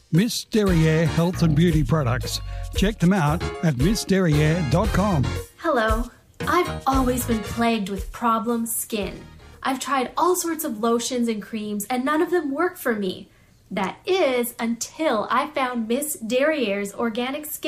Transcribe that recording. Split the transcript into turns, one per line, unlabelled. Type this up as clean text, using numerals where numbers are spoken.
Miss Derriere Health and Beauty Products. Check them out at missderriere.com.
Hello. I've always been plagued with problem skin. I've tried all sorts of lotions and creams and none of them work for me. That is until I found Miss Derriere's organic skin